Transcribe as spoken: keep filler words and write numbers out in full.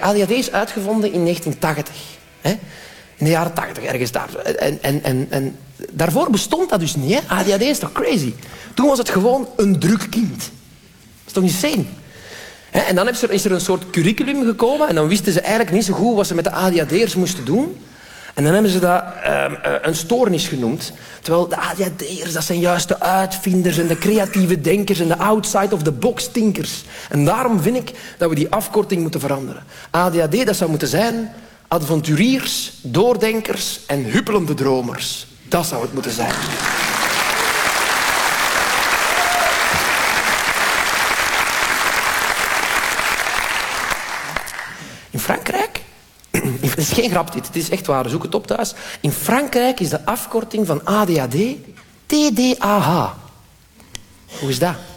A D H D is uitgevonden in negentien tachtig. Hè? In de jaren tachtig, ergens daar. En, en, en, en daarvoor bestond dat dus niet. Hè? A D H D is toch crazy? Toen was het gewoon een druk kind. Dat is toch insane? Hè? En dan is er een soort curriculum gekomen en dan wisten ze eigenlijk niet zo goed wat ze met de A D H D'ers moesten doen. En dan hebben ze dat uh, uh, een stoornis genoemd. Terwijl de A D H D'ers, dat zijn juist de uitvinders en de creatieve denkers en de outside-of-the-box thinkers. En daarom vind ik dat we die afkorting moeten veranderen. A D H D, dat zou moeten zijn avonturiers, doordenkers en huppelende dromers. Dat zou het moeten zijn. In Frankrijk... Het is geen grap dit, het is echt waar, zoek het op thuis. In Frankrijk is de afkorting van A D H D T D A H. Hoe is dat?